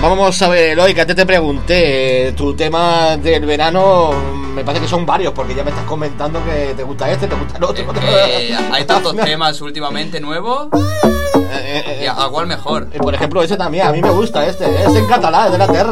Vamos a ver, Eloy, que antes te pregunté, tu tema del verano, me parece que son varios, porque ya me estás comentando que te gusta este, te gusta el otro. Hay tantos temas últimamente nuevos. ¿A cuál mejor? Por ejemplo, ese también, a mí me gusta este, es en catalán, es de la Terra.